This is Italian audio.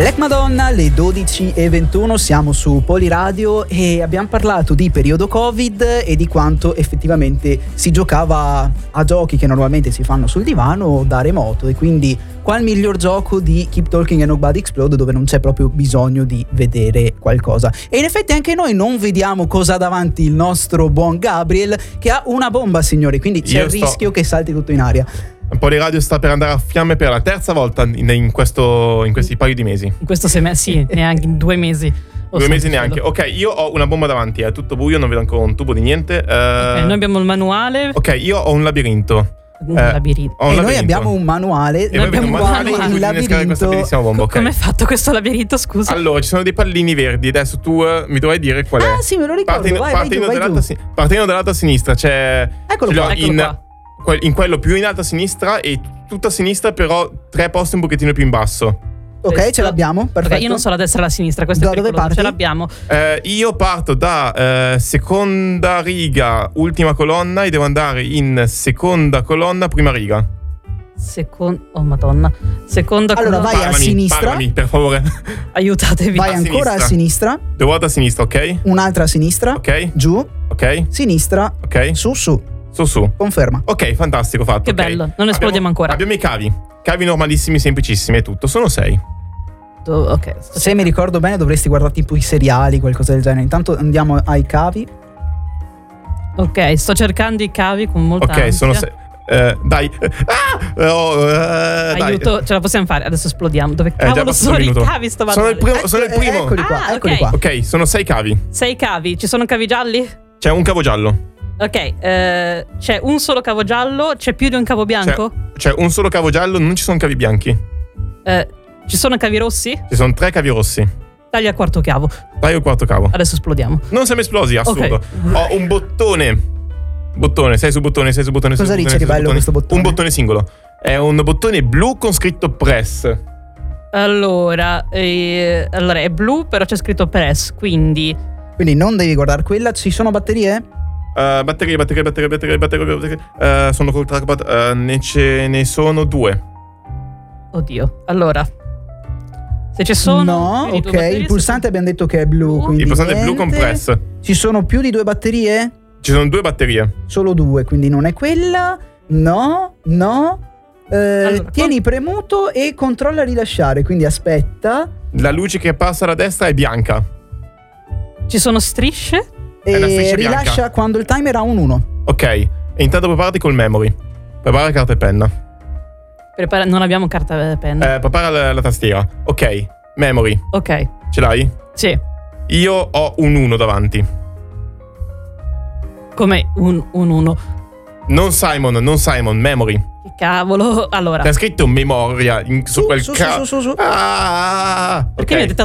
Black Madonna, le 12:21, siamo su Poliradio e abbiamo parlato di periodo Covid e di quanto effettivamente si giocava a giochi che normalmente si fanno sul divano da remoto, e quindi qual miglior gioco di Keep Talking and Nobody Explode, dove non c'è proprio bisogno di vedere qualcosa. E in effetti anche noi non vediamo cosa ha davanti il nostro buon Gabriel, che ha una bomba, signori, quindi c'è il rischio che salti tutto in aria. Poliradio sta per andare a fiamme per la terza volta in questi paio di mesi. In questo semestre, sì, neanche in 2 mesi. 2 mesi neanche. Ok, io ho una bomba davanti, è tutto buio, non vedo ancora un tubo di niente. Ok, noi abbiamo il manuale. Ok, io ho un labirinto. Noi abbiamo un manuale. E noi abbiamo un manuale in cui innescare questa bellissima bomba. Okay. Come è fatto questo labirinto, scusa? Allora, ci sono dei pallini verdi. Adesso tu mi dovrai dire qual è. Ah, sì, me lo ricordo. Partendo dall'alta sinistra c'è. Eccolo qua. In quello più in alto a sinistra e tutto a sinistra, però 3 posti un pochettino più in basso. Ok, ce l'abbiamo, perfetto. Okay, io non so la destra e la sinistra, questo è dove parti? Ce l'abbiamo. Io parto da seconda riga, ultima colonna, e devo andare in seconda colonna, prima riga. Oh madonna. Seconda colonna. Allora vai a sinistra. Parlami, per favore. Aiutatevi. Vai ancora a sinistra. 2 volte a sinistra, ok? Un'altra a sinistra. Ok. Giù. Ok. Sinistra. Ok. Su. Conferma. Ok, fantastico, fatto. Che bello, non esplodiamo ancora. Abbiamo i cavi normalissimi, semplicissimi e tutto. Sono 6. Ok. Se mi ricordo bene dovresti guardare tipo i seriali, qualcosa del genere. Intanto andiamo ai cavi. Ok, sto cercando i cavi con molta ansia. Ok, sono 6. Dai. Aiuto, dai. Ce la possiamo fare. Adesso esplodiamo. Dove cavolo sono i cavi? Sono il primo. Eccoli qua. Ok, sono 6 cavi. 6 cavi. Ci sono cavi gialli? C'è un cavo giallo. Ok, c'è un solo cavo giallo. C'è più di un cavo bianco? C'è un solo cavo giallo, non ci sono cavi bianchi. Ci sono cavi rossi? Ci sono 3 cavi rossi. Taglia il quarto cavo. Taglio il quarto cavo. Adesso esplodiamo. Non siamo esplosi, assurdo. Okay. Ho un bottone, sei su bottone. Cosa dice che bello questo bottone? Un bottone singolo. È un bottone blu con scritto press. Allora è blu, però c'è scritto press, quindi non devi guardare quella. Ci sono batterie? Batterie. Sono col trackpad. Ne sono 2. Oddio. Allora, se ci sono. No, ok. Batterie, il pulsante abbiamo detto che è blu. Quindi il pulsante è blu con press. Ci sono più di 2 batterie? Ci sono 2 batterie. Solo 2, quindi non è quella. No. Allora, tieni premuto e controlla a rilasciare. Quindi aspetta. La luce che passa da destra è bianca. Ci sono strisce? È una striscia rilascia bianca. quando il timer ha un 1. Ok. E intanto preparati col memory. Prepara carta e penna. Non abbiamo carta e penna. Prepara la tastiera. Ok. Memory. Ok. Ce l'hai? Sì. Io ho un 1 davanti. Come un 1? Non Simon, memory. Che cavolo. Allora. C'è scritto memoria su quel Su. Perché mi avete